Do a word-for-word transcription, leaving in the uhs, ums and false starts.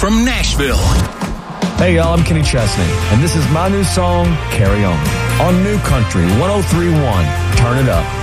from Nashville. Hey, y'all, I'm Kenny Chesney, and this is my new song, Carry On, on New Country one oh three point one. Turn it up.